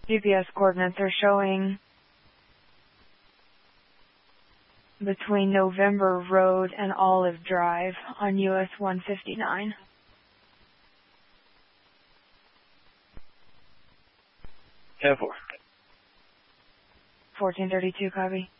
GPS coordinates are showing between November Road and Olive Drive on US 159. 10-4. 1432, copy.